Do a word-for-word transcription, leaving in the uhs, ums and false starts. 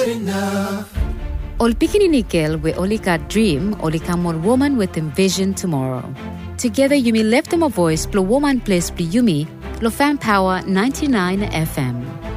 Ol pikinini girl we only got dream, only come one woman with envision tomorrow. Together you may lift them a voice, blow woman place, be yumi, lo fan power ninety-nine F M.